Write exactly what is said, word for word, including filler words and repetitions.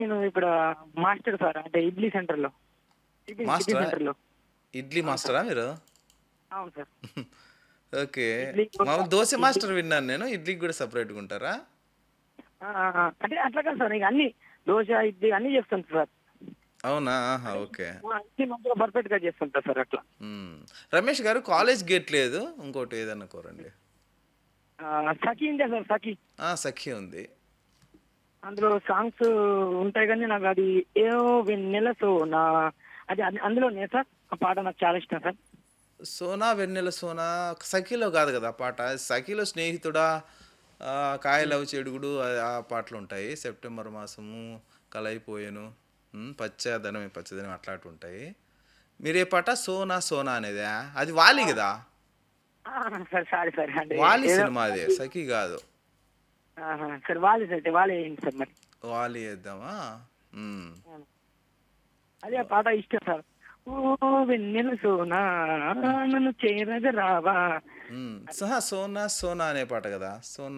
నేను ఇక్కడ master sir అంటే ఇడ్లీ సెంటర్‌లో. Tiffin city మాస్టరా? సెంటర్‌లో. ఇడ్లీ అవును సార్. మాస్టరా మీరు? అవును సార్. ఓకే. ఇడ్లీ, దోస, మామూలు దోస ఇడ్లీ మాస్టర్ విన్నాను నేను. ఇడ్లీకి గూడా సెపరేట్‌గా ఉంటారా? ఆ! ఆ! ఆ! అంటే అట్లా కాదు సార్. ఇక అన్నీ దోస, ఇడ్లీ అన్నీ చేస్తుంటా సార్. అవునా? ఆహా! అంటే ఓకే. ఆ! అన్నీ మంచిగా పర్ఫెక్ట్‌గా చేస్తుంటా సార్ అట్లా. హ్మ్. రమేష్ గారు కాలేజ్ గేట్ లేదు. ఇంకోటి ఏదన్నా కోరండి. ఆహ్, సఖి ఉందా సార్ సఖి. ఆ! సఖ్య ఉంది. అందులో సాంగ్స్ ఉంటాయి గానీ నాకది ఏవో వెన్నెల సోనా అది అది అందులోనే సార్? ఆ పాట నాకు చాలా ఇష్టం సార్. 'సోనా వెన్నెల సోనా' సఖిలో గాదు గదా! ఆ పాట. సఖిలో 'స్నేహితుడా' ఆహ్, హ్మ్. 'కాయలవి చెడుగుడు' ఆహ్, ఆ పాటలుంటాయి. 'సెప్టెంబర్ మాసము', 'కలయిపోయెను', హ్మ్. 'పచ్చదనమే పచ్చదనం' అట్లాంటివుంటాయి. మీరే పాట 'సోనా సోనా' అనేదా? అది 'వాలి' ఆ! గదా! ఆ! Sir sorry sorry. అంటే 'వాలి' ఏదో సినిమా అది. అది 'సఖి' గాదు. ఆహా! సరే వాళ్ళది అయితే వాళ్ళే వేయండి సార్ మరి. 'వాలి' యేద్దామా? హ్మ్. అవును. అదే ఆ వ పాట ఇష్టం సార్. ఓ వెన్నెల సోనా హ్మ్. నన్ను చేరగ రావా హ్మ్. అది. సహా 'సోనా సోనా' అనే పాట గదా! 'సోనా'